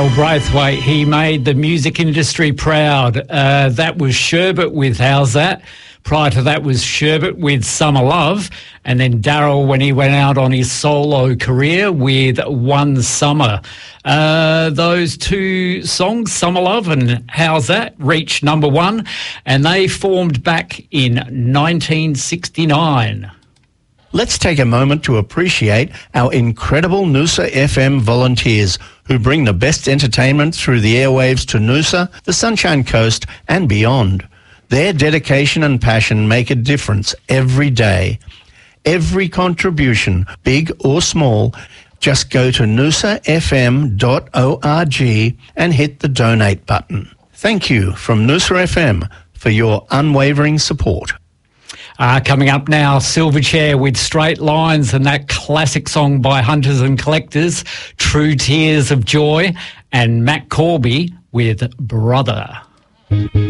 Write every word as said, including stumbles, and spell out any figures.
Braithwaite, he made the music industry proud. Uh, that was Sherbet with How's That? Prior to that was Sherbet with Summer Love. And then Daryl when he went out on his solo career with One Summer. Uh, those two songs, Summer Love and How's That, reached number one. And they formed back in nineteen sixty-nine. Let's take a moment to appreciate our incredible Noosa F M volunteers who bring the best entertainment through the airwaves to Noosa, the Sunshine Coast and beyond. Their dedication and passion make a difference every day. Every contribution, big or small, just go to noosa f m dot org and hit the donate button. Thank you from Noosa F M for your unwavering support. Uh, coming up now, Silverchair with Straight Lines and that classic song by Hunters and Collectors, True Tears of Joy, and Matt Corby with Brother.